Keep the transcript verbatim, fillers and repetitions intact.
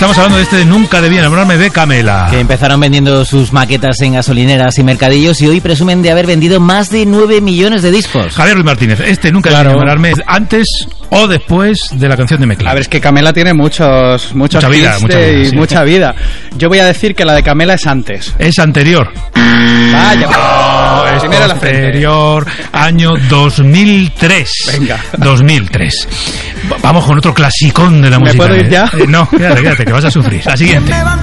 estamos hablando de este de Nunca debí enamorarme de Camela. Que empezaron vendiendo sus maquetas en gasolineras y mercadillos y hoy presumen de haber vendido más de nueve millones de discos. Javier Ruiz Martínez, este Nunca claro. debí enamorarme antes o después de la canción de Meclán. A ver, es que Camela tiene muchos, muchos mucha vida, mucha vida, y sí. mucha vida. Yo voy a decir que la de Camela es antes. Es anterior. Vaya, no, es primero la anterior, año dos mil tres. Venga. dos mil tres. Vamos con otro clasicón de la ¿Me música. puedo ir ya? Eh, no, quédate, quédate, que vas a sufrir. La siguiente.